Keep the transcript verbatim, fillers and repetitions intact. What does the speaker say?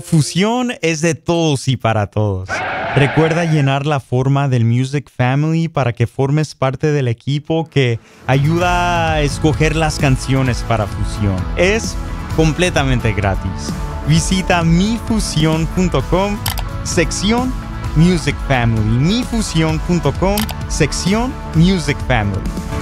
Fusión es de todos y para todos. Recuerda llenar la forma del Music Family para que formes parte del equipo que ayuda a escoger las canciones para Fusión. Es completamente gratis. Visita mi fusión punto com, sección Music Family. mi fusión punto com, sección Music Family.